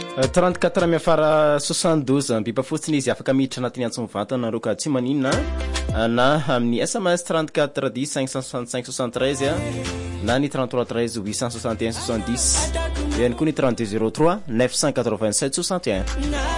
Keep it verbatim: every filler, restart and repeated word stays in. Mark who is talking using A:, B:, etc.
A: trente-quatre miafara soixante-douze mbipa fotsiny izy afaka miditra anatiny antso mivantana nareo ka tsy maninona na amin'ny S M S trente-quatre dix cinq cent soixante-cinq soixante-treize na ny trente-trois treize huit cent soixante et un soixante-dix ihany koa ny trente-deux zéro trois neuf cent quatre-vingt-sept soixante et un.